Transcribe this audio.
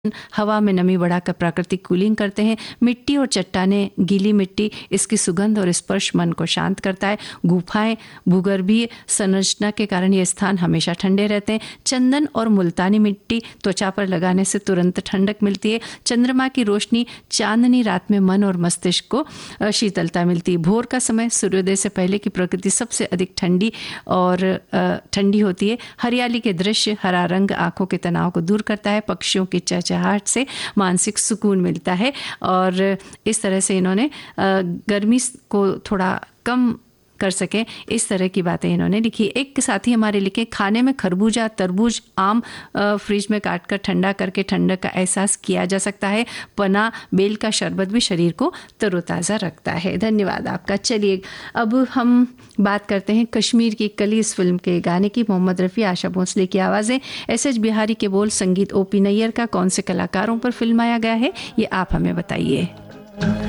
हवा में नमी बढ़ाकर प्राकृतिक कूलिंग करते हैं। मिट्टी और चट्टानें, गीली मिट्टी, इसकी सुगंध और स्पर्श मन को शांत करता है। गुफाएं भूगर्भीय संरचना के कारण ये स्थान हमेशा ठंडे रहते हैं। चंदन और मुल्तानी मिट्टी त्वचा पर लगाने से तुरंत ठंडक मिलती है। चंद्रमा की रोशनी, चांदनी रात में मन और मस्तिष्क को शीतलता मिलती है। भोर का समय सूर्योदय से पहले की प्रकृति सबसे अधिक ठंडी होती है। हरियाली के दृश्य, हरा रंग आंखों के तनाव को दूर करता है। पक्षियों की चहचहाहट से मानसिक सुकून मिलता है और इस तरह से इन्होंने गर्मी को थोड़ा कम कर सके, इस तरह की बातें इन्होंने लिखी। एक साथी हमारे लिखे, खाने में खरबूजा, तरबूज, आम फ्रिज में काटकर ठंडा करके ठंडक का एहसास किया जा सकता है। पना, बेल का शरबत भी शरीर को तरोताज़ा रखता है। धन्यवाद आपका। चलिए अब हम बात करते हैं कश्मीर की कली इस फिल्म के गाने की। मोहम्मद रफ़ी, आशा भोसले की आवाज़ें, एस.एच. बिहारी के बोल, संगीत ओ.पी. नैयर का। कौन से कलाकारों पर फिल्माया गया है ये आप हमें बताइए।